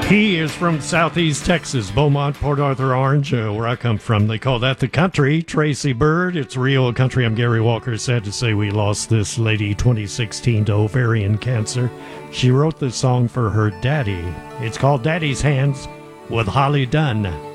He is from Southeast Texas, Beaumont, Port Arthur, Orange, where I come from. They call that the country. Tracy Byrd, it's real country. I'm Gary Walker. Sad to say we lost this lady 2016 to ovarian cancer. She wrote this song for her daddy. It's called Daddy's Hands with Holly Dunn.